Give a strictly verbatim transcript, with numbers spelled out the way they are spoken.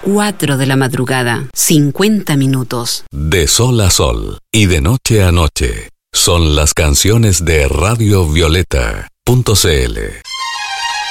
cuatro de la madrugada, cincuenta minutos. De sol a sol y de noche a noche son las canciones de Radio Violeta punto c l.